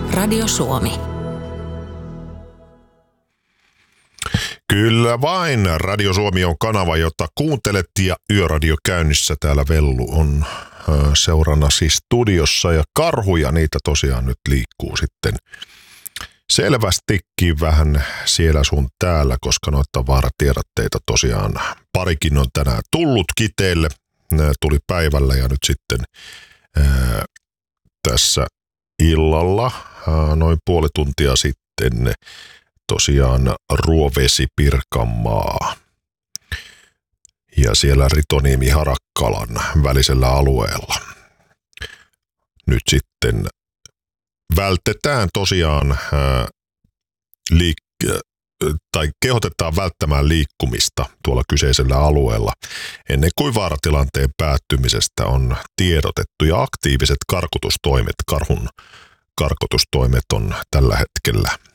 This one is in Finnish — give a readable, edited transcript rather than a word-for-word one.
Radio Suomi. Kyllä vain. Radio Suomi on kanava, jota kuuntelet ja Yöradio käynnissä. Täällä Vellu on seurannasi studiossa ja karhuja niitä tosiaan nyt liikkuu sitten selvästikin vähän siellä sun täällä, koska noita vaaratiedotteita tosiaan parikin on tänään tullut kiteelle. Nämä tuli päivällä ja nyt sitten tässä illalla noin puoli tuntia sitten tosiaan Ruovesi-Pirkanmaa ja siellä Ritoniemi-Harakkalan välisellä alueella. Nyt sitten vältetään tosiaan tai kehotetaan välttämään liikkumista tuolla kyseisellä alueella ennen kuin vaaratilanteen päättymisestä on tiedotettu ja aktiiviset karkotustoimet, karhun karkotustoimet on tällä hetkellä